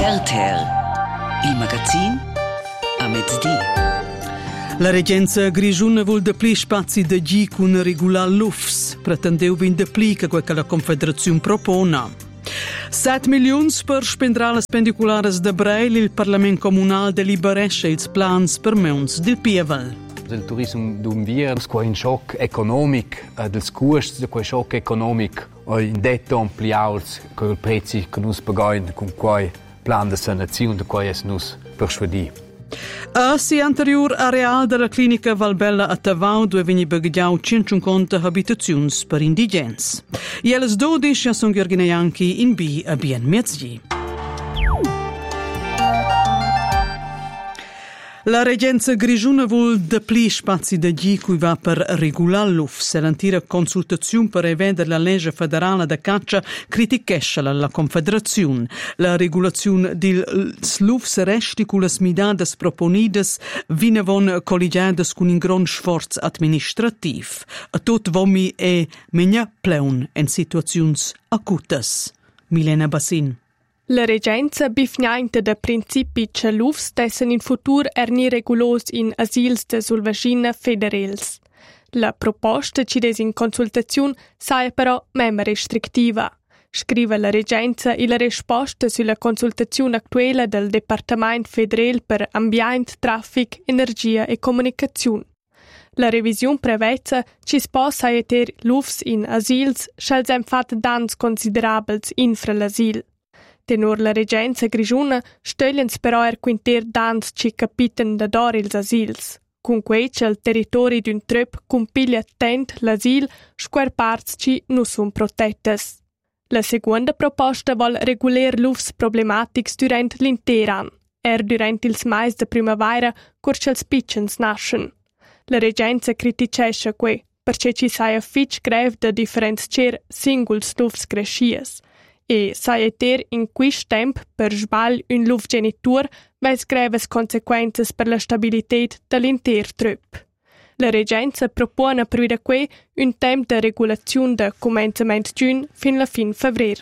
RTR, il magazin a mezz'dì. La Regenza Grigiuna vuol depli spazi de gi con regular l'UFS, pretendeu vin depli che quel che la Confederazione propona. 7 milioni per spendere le spendiculares de Breil, il Parlamento Comunale deliberesce i plans per meuns del Pievel. Il turismo d'un virus, un shock economico, del costi di quel shock economico, in detto ampliaus, con i prezzi che noi pagano con quel plan di sanazione di cui noi persuadiamo. A si anterior areal della clinica Valbella a Tavau dove veni beghiau 150 abitazioni per indigens. E alle 12 sono Gheorghineanchi in B a bien mezz'gli. La Regenza Grigiuna vuol depli spazi de gi cui va per regular l'UFS. L'antira consultazione per rivedere la legge federale da caccia critichesce la Confederazione. La regolazione del l'UFS resti con le midades proponides vinevon collegiades con un gran sforzo amministrativo. A tot vomi e menia pleun in situazioni acutas. Milena Bassin. La Regenza bifgnainta da principi che l'UFS dessen in futur erni regulos in asils de sulvaschina federels. La proposta ci des in consultazione sai però mem restrictiva. Scrive la Regenza e la risposta sulla consultazione attuale del Departamento Federal per Ambient, Traffic, Energia e Comunicazione. La revisione prevede ci si possa aiutar l'UFS in asils schels hem fat dans considerabels infra l'asil. Tenor la Regenza Grigiuna stögliens però quinter dans ci capiten da dor ils asils. Con quei il territori d'un trup compiglia tent l'asil, square parts ci nu sun protettas. La seconda proposta vol reguler l'UFS problematics durant l'inter an, durant ils mais de primavera curcels pitchens naschen. La Regenza criticesce que, perché ci saia fitch grev da differenzier singuls l'UFS crescias. E saieter in quist temp per sbagl un luftgenitur ves greves consequences per la stabilitet dell'inter trup. La Regenza propone per da que un temp de regulazione da comencement giugn fin la fin febrer.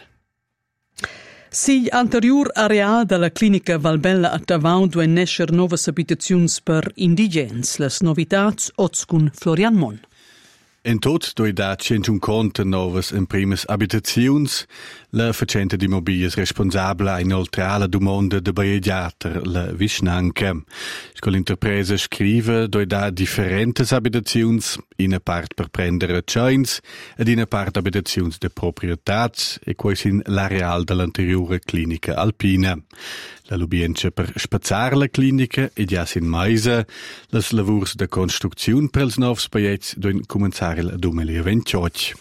Si anterior areal della clinica Valbella a Tavau due nescer novas abitazions per indigens. Las novitats oz cun Florian Mon. En tot doi da 150 novas en primas abitaziuns, la facenta di mobilias responsabla inoltre alla domanda de Baiadiater, la Vishnanca. Scol interpresa scrive doi da differentes abitaziuns, ina part per prendere chains ed ina part abitaziuns de proprietats e quais in l'areal dell'anteriore clinica alpina. La lubienza per spazzar la clinica e già sin maisa, las lavurs de construcziun per els novs paiets duen començar il 2028.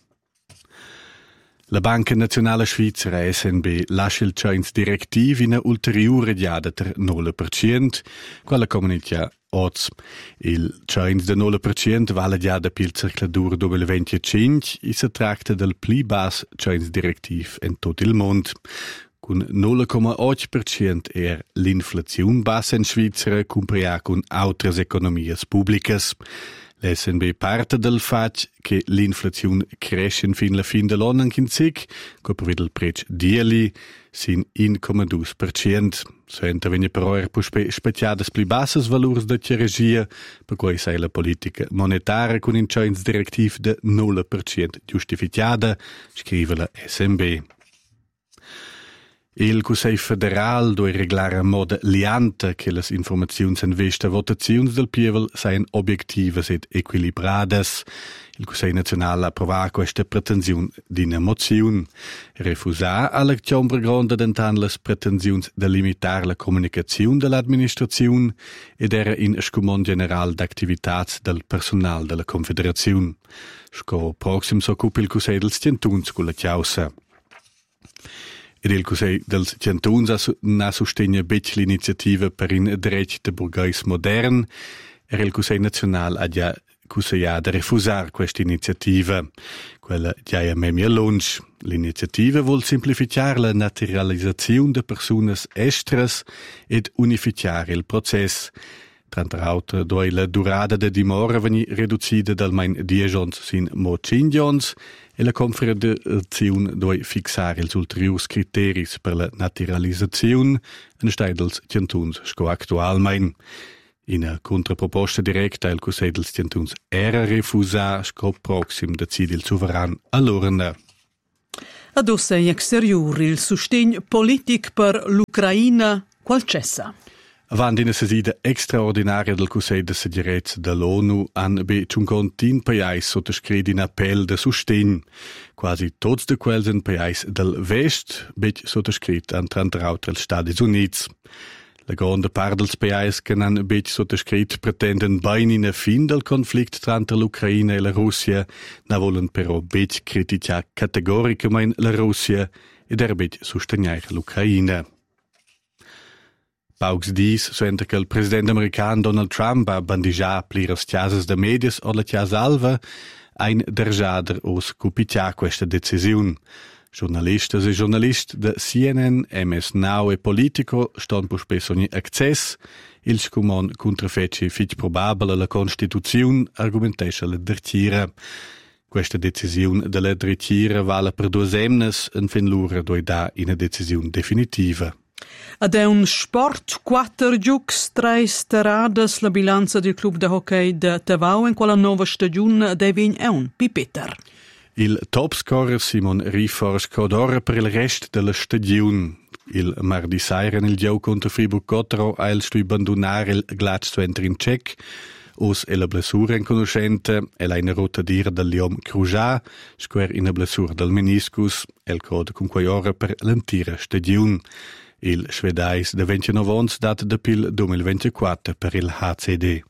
La Banca Nazionale Svizzera SNB lascia il chains direttiv in ulteriore diada ter 0%, quella comunica oz. Il chains de 0% vale diada pil circladur 2025 e si tratta del pli bas chains direttiv in tot il mond. Con 0,8% l'inflazione bassa in Svizzera compria con altre economie pubblicas. L'SNB parte del fatto che l'inflazione cresce fin la fin dell'anno in SIC, che prevede il prezzo dieli sin 1,2%. So interviene però speciadas più basse valori di regia, per cui sei la politica monetaria con un chains direttiv de 0% giustificata, scrive la SNB. Il Consiglio federal deve reglare in modo liante che le informazioni in vista votazioni del Pievel siano obiettive ed equilibrate. Il Consiglio nazionale approva questa pretensione di una mozione. Refusa alla Camera Grande d'entan le pretensioni di limitare la comunicazione dell'amministrazione ed era in scomon generale d'attività del personale della Confederazione. Sco prossimo s'occupa il Consiglio del Stientuns con la chiausa. Ed il Consiglio del Ciantuns ha sostegno l'iniziativa per un diritto burghese modern e il Consiglio nazionale ha già consigliato di refusare questa iniziativa. Quella già è memia lunch. L'iniziativa vuol semplificare la naturalizzazione di persone estere ed unificare il processo. Tra l'altro, dove la durata de dimora veni riducida dal main 10 ons sin mo 5 ons e la Confederazione dove fixare els ulteriors criteris per la naturalizzazione en stai dels cantuns sco actualmein. In a contraproposta directa il Consiglio dels cantuns era refusà sco proxim decidi il soveran all'urna. Ad ossa exterior il sostegno politico per l'Ucraina qual cessa. Avanti una sesida extraordinaria del Consiglio de Sicurezza dell'ONU han be 50 paesi sottoscritto un appello de sostegno. Quasi tutti de quels in paesi del Vest be sottoscritto han tra l'altro gli Stati Uniti. La grande parte dels paesi che han be sottoscritto pretenden bene in fin del conflitto tra l'Ucraina e la Russia, na volen però be criticare categoricamente la Russia e der be sostenere l'Ucraina. Paucs dis suenter che il presidente americano Donald Trump ha bandigià pliras chiases de medias o la chiasa alva ein derjader os cupiccia questa decisione. Giornalistas e giornalisti de CNN, MS Now e Politico ston po spesso ogni access. Il scumon contrafece fich probabile la Constituzione argumentesce la dertira. Questa decisione della dertira vale per 2 semnes en fin lura doi da in a decisione definitiva. Ad è un sport 4 giucs 3 staradas la bilanza del club de hockey de Tavau in quella nuova stagione devin è un Pipeter. Il topscorer Simon Rifors codora per il resto della stagione. Il mardi sera nel gioco contro Fribourg-Gotteron ha il stui abbandonare il Glatz-Center in Cech. Os è la blessura inconoscente, è la in rotadira del Liom Crujà, square in la blessura del meniscus, e il code con 4 ore per l'intera stagione. Il svedais de 29 ans dat de pil 2024 per il HCD.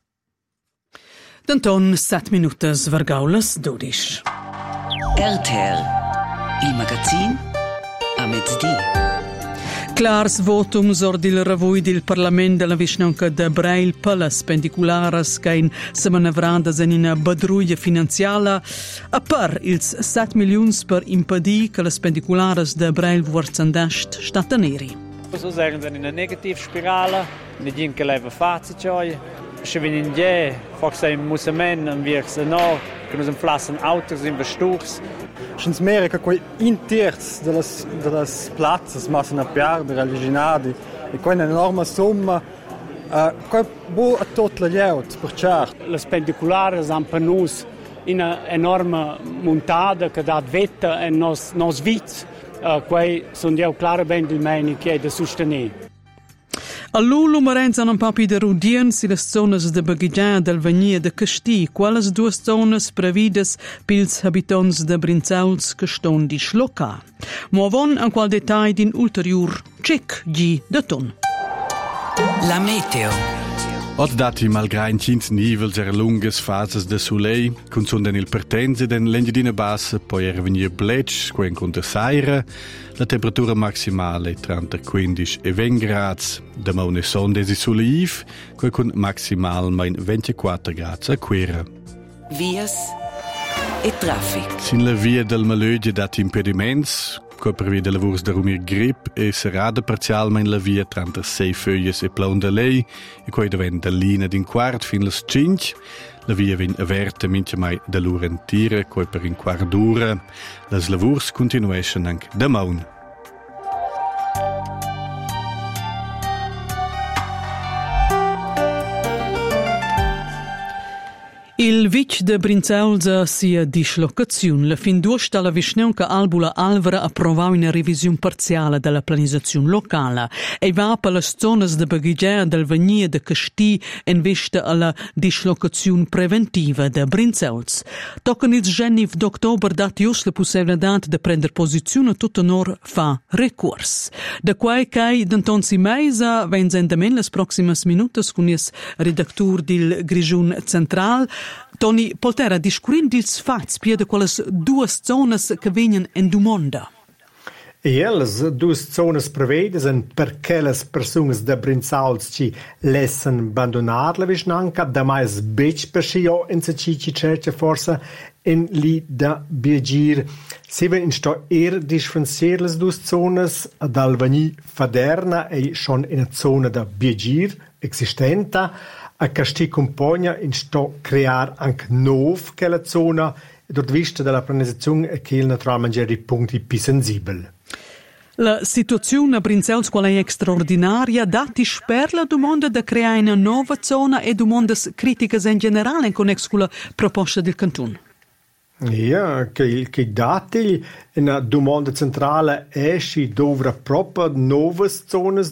Danton 7 minutas vargaulas 12. RTL, il magazin a mezz'dì. Clars votums or dil ravui del Parlament della Višnjanka de Brail Palace pendicularas che in semanavradas in una badruglia finanziala a par ils 7 milions per impedir che le pendicularas de Brail vuorzandast stataneri. So sagen sie in einer Negativspirale, nicht jinke leva fazit. Se in die, fox ein Musemen, ein Wirks noch, können uns flassen Autos in Besturs. Schon mehr che quei interz delles platzes massen a perdere alliginati e quei un'enorme somma quei bo a tot la lleut per certo. Le spendiculares han per nus in una enorme montada che dat vetta e nos vits. Quei sono io claramente il meini che è da sostenere. All'Ulu Marenza non papi de Rudien si le zonas de Baghigià del Vagnia de Casti, quales 2 zonas prevides pils habitants de Brinzauls che ston di Schlocca. Muovon an qual detai din ulterior cec gi de ton. La meteo. Od dati malgrain 5 nivels er lungas fases de soleil, consunden il pertenze den l'engidina bassa, poi er venir blec, quen contra saira, la temperatura maximale tra 15 e 20 grads, da maune son desi soleiv, quei con maximal main 24 grads a quera. Vias e traffic. Sin la via del malöge dat impediments, quei prevede lavurs da rumir grip e serada parzialmein la via tra 6 feuilles e plaun de lei, e quei devent da lina d'in quart fin las 5. La via vin averta mince mai da l'urentira, quei per in quart d'ura. Las lavurs continueschen anche da maun. Il vic de Brinzauls sia dislocazione. La fin d'uosta la Višnjanka Albula Alvara approvò una revisione parziale della pianificazione locale e va per le zone de Baghigià del Vagnia de Casti in vista alla dislocazione preventiva de Brinzauls. Toccano il genniv d'ottobre dati us la possibilità di prendere posizione tutto nor fa recurs. Da quai che d'anton si meisa venzendamen les proximas minutas con il redactur del Grigiun Central. Toni, poltera discurin dils fats pia de quelles 2 zonas che venien in domanda. E les 2 zonas prevedesen perché les personas de Brinzauls ci lessen abandonar la Višnjanka, da mais bec per scio in se ci cerce forsa in li da Biagir. Se ven in sto differenzier les 2 zonas dal Vagni Faderna e schon in a zona da Biagir existenta, a casti compagna in sto crear anche nuov che la zona dort vista della organizzazione che il naturalmente dei punti più sensibili. La situazione a Brinzels qual è extraordinaria, dati per la domanda di creare una nuova zona e domande critiche in generale in connesso con la proposta del canton. Ja, che dati una domanda centrale è se dovrà proprio nuove zone